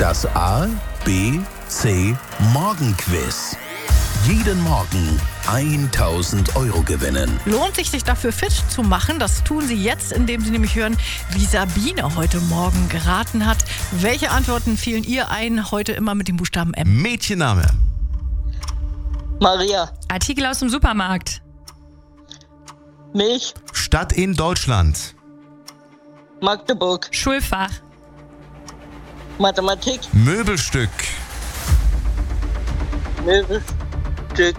Das A, B, C Morgenquiz. Jeden Morgen 1.000 Euro gewinnen. Lohnt sich dafür fit zu machen? Das tun Sie jetzt, indem Sie nämlich hören, wie Sabine heute Morgen geraten hat. Welche Antworten fielen ihr ein? Heute immer mit dem Buchstaben M. Mädchenname. Maria. Artikel aus dem Supermarkt. Milch. Stadt in Deutschland. Magdeburg. Schulfach. Mathematik. Möbelstück. Möbelstück.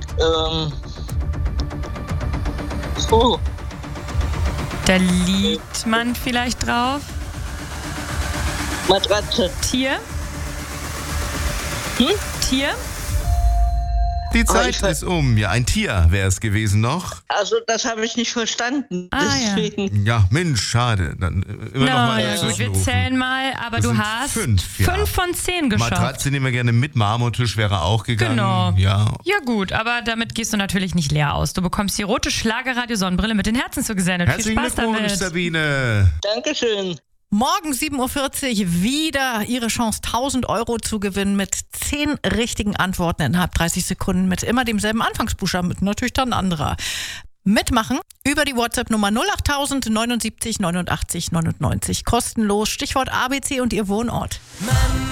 So. Da liegt man vielleicht drauf. Matratze. Tier. Tier. Die Zeit ich ist um. Ja, ein Tier wäre es gewesen noch. Also das habe ich nicht verstanden. Ah, ja. Deswegen. Ja, Mensch, schade. Dann immer noch mal Ja gut, wir zwischenrufen. zählen mal, aber Das du sind hast 5, ja. 5 von 10 geschafft. Matratze nehmen wir gerne mit, Marmortisch wäre auch gegangen. Genau. Ja. Ja gut, aber damit gehst du natürlich nicht leer aus. Du bekommst die rote Schlagerradio-Sonnenbrille mit den Herzen zugesendet. Viel Herzlichen Spaß Glückwunsch, damit. Sabine. Dankeschön. Morgen 7.40 Uhr wieder Ihre Chance, 1.000 Euro zu gewinnen mit 10 richtigen Antworten innerhalb 30 Sekunden mit immer demselben Anfangsbuchstaben, mit natürlich dann anderer. Mitmachen über die WhatsApp-Nummer 08000 79 89 99. Kostenlos. Stichwort ABC und Ihr Wohnort.